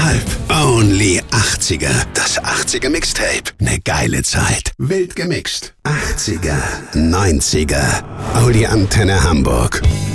Only 80er. Das 80er Mixtape. Ne geile Zeit. Wild gemixt. 80er, 90er. Audi Antenne Hamburg.